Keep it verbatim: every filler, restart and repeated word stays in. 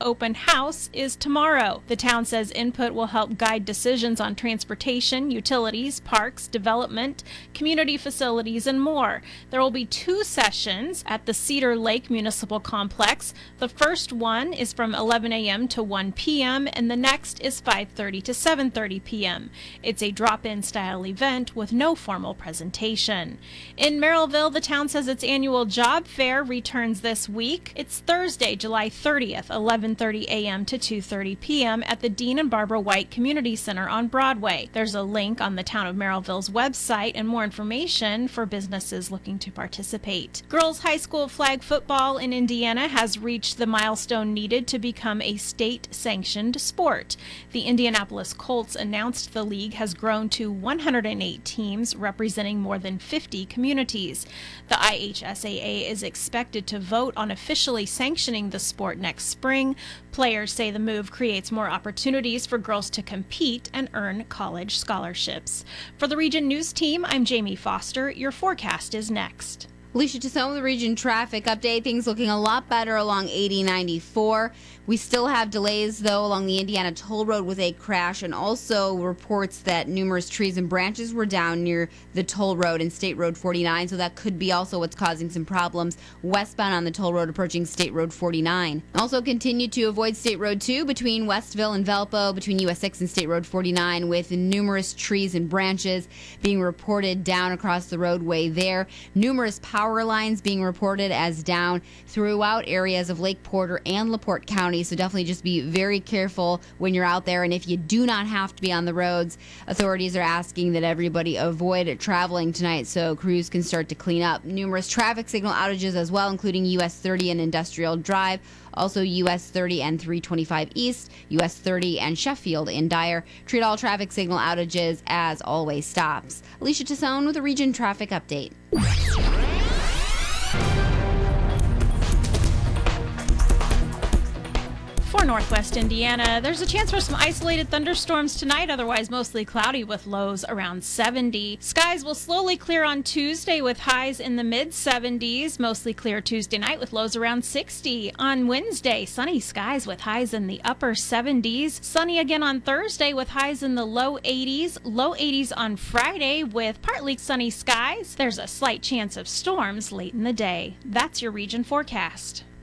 open house is tomorrow. The town says input will help guide decisions on transportation, utilities, parks, development, community facilities, and more. There will be two sessions at the Cedar Lake Municipal Complex. The first one is from eleven a.m. to one p.m. and the next is five thirty to seven thirty p.m. It's a drop-in style event with no formal presentation. In Merrillville, the town says its annual job fair returns this week. It's Thursday, July thirtieth, eleven thirty a.m. to two thirty p.m. at the Dean and Barbara White Community Center on Broadway. There's a link on the Town of Merrillville's website and more information for businesses looking to participate. Girls high school flag football in Indiana has reached the milestone needed to become a state-sanctioned sport. The Indianapolis Colts announced the league has grown to one hundred eight teams representing more than fifty communities. The I H S A A is expected to vote on officially sanctioning the sport next spring. Players say the move creates more opportunities for girls to compete and earn college scholarships. For the Region News Team, I'm Jamie Foster. Your forecast is next. Alicia Tassone with the Region Traffic Update. Things looking a lot better along eighty ninety-four. We still have delays, though, along the Indiana Toll Road with a crash, and also reports that numerous trees and branches were down near the toll road and State Road forty-nine, so that could be also what's causing some problems westbound on the toll road approaching State Road forty-nine. Also continue to avoid State Road two between Westville and Valpo, between U S six and State Road forty-nine, with numerous trees and branches being reported down across the roadway there. Numerous power lines being reported as down throughout areas of Lake Porter and LaPorte County. So definitely just be very careful when you're out there. And if you do not have to be on the roads, authorities are asking that everybody avoid traveling tonight so crews can start to clean up. Numerous traffic signal outages as well, including U S thirty and Industrial Drive. Also U S thirty and three twenty-five East, U S thirty and Sheffield in Dyer. Treat all traffic signal outages as always stops. Alicia Tassone with a Region Traffic Update. For Northwest Indiana, there's a chance for some isolated thunderstorms tonight, otherwise mostly cloudy with lows around seventy. Skies will slowly clear on Tuesday with highs in the mid seventies, mostly clear Tuesday night with lows around sixty. On Wednesday, sunny skies with highs in the upper seventies. Sunny again on Thursday with highs in the low eighties. Low eighties on Friday with partly sunny skies. There's a slight chance of storms late in the day. That's your region forecast.